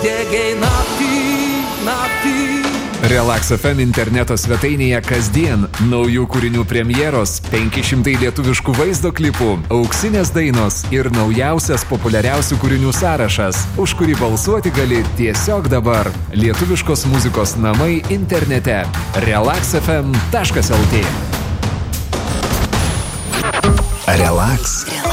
Diegiai naktį. Relax FM interneto svetainėje kasdien naujų kūrinių premjeros, 500 lietuviškų vaizdo klipų, auksinės dainos ir naujausias populiariausių kūrinių sąrašas, už kurį balsuoti gali tiesiog dabar. Lietuviškos muzikos namai internete. relaxfm.lt. Relax.